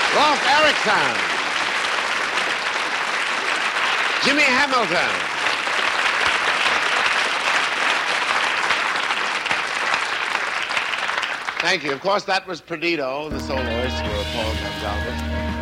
Rolf Erickson. Jimmy Hamilton. Thank you. Of course, that was Perdido, the soloist for Paul Gonzalez.